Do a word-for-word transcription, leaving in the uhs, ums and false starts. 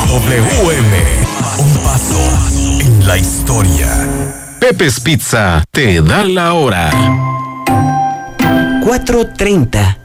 W M, un paso en la historia. Pepe's Pizza te da la hora. cuatro treinta.